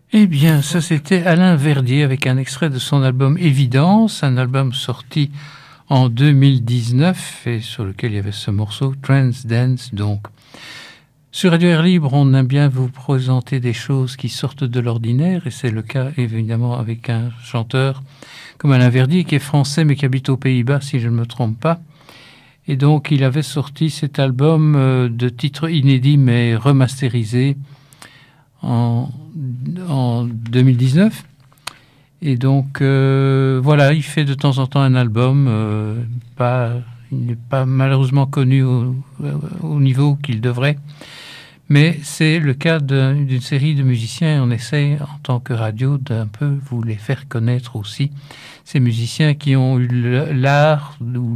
Eh bien, ça c'était Alain Verdier avec un extrait de son album Évidence, un album sorti en 2019 et sur lequel il y avait ce morceau Trans Dance donc. Sur Radio Air Libre, on aime bien vous présenter des choses qui sortent de l'ordinaire et c'est le cas évidemment avec un chanteur comme Alain Verdier qui est français mais qui habite aux Pays-Bas si je ne me trompe pas. Et donc il avait sorti cet album de titres inédits mais remasterisés en 2019. Et donc, voilà, il fait de temps en temps un album. Il n'est pas malheureusement connu au niveau qu'il devrait. Mais c'est le cas d'une série de musiciens et on essaie, en tant que radio, d'un peu vous les faire connaître aussi. Ces musiciens qui ont eu l'art ou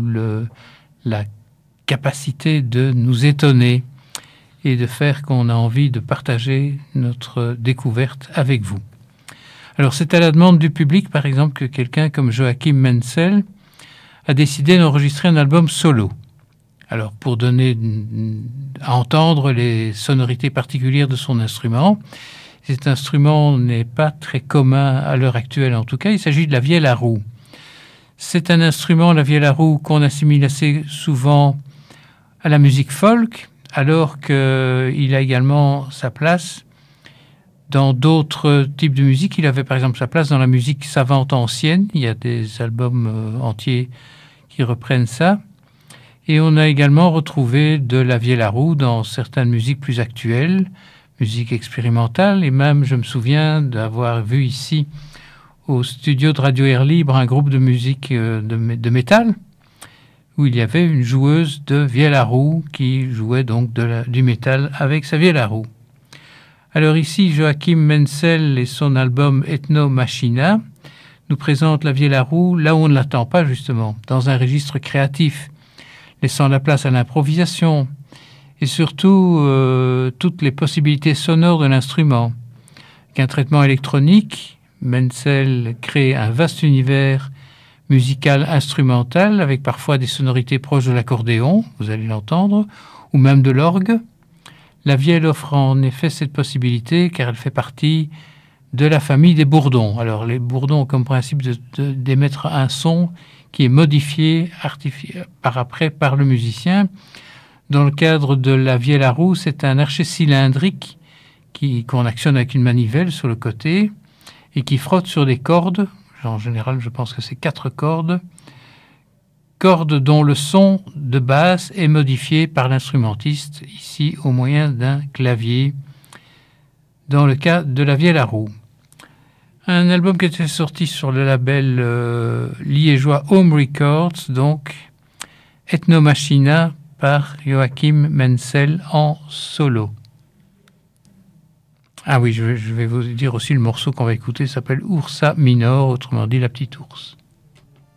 la capacité de nous étonner et de faire qu'on a envie de partager notre découverte avec vous. Alors c'est à la demande du public, par exemple, que quelqu'un comme Joachim Menzel a décidé d'enregistrer un album solo. Alors pour donner à entendre les sonorités particulières de son instrument, cet instrument n'est pas très commun à l'heure actuelle en tout cas, il s'agit de la vielle à roue. C'est un instrument, la vielle à roue, qu'on assimile assez souvent à la musique folk, alors qu'il a également sa place dans d'autres types de musique. Il avait par exemple sa place dans la musique savante ancienne. Il y a des albums entiers qui reprennent ça. Et on a également retrouvé de la vielle à roue dans certaines musiques plus actuelles, musique expérimentale. Et même, je me souviens d'avoir vu ici, au studio de Radio Air Libre, un groupe de musique de métal, où il y avait une joueuse de vielle à roue qui jouait donc du métal avec sa vielle à roue. Alors ici, Joachim Menzel et son album Ethno Machina nous présentent la vielle à roue là où on ne l'attend pas justement, dans un registre créatif, laissant la place à l'improvisation et surtout toutes les possibilités sonores de l'instrument. Avec un traitement électronique, Menzel crée un vaste univers musical instrumental avec parfois des sonorités proches de l'accordéon, vous allez l'entendre, ou même de l'orgue. La vielle offre en effet cette possibilité car elle fait partie de la famille des bourdons. Alors les bourdons ont comme principe d'émettre un son qui est modifié par le musicien. Dans le cadre de la vielle à roue, c'est un archet cylindrique qu'on actionne avec une manivelle sur le côté et qui frotte sur des cordes. En général, je pense que c'est 4 cordes dont le son de basse est modifié par l'instrumentiste, ici au moyen d'un clavier, dans le cas de la vielle à roue. Un album qui était sorti sur le label liégeois Home Records, donc Ethno Machina par Joachim Menzel en solo. Ah oui, je vais vous dire aussi le morceau qu'on va écouter, s'appelle Ursa Minor, autrement dit la petite ours.